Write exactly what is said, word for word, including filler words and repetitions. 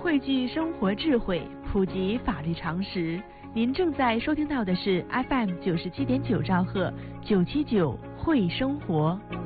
汇聚生活智慧，普及法律常识。您正在收听到的是 F M 九十七点九兆赫九七九会生活。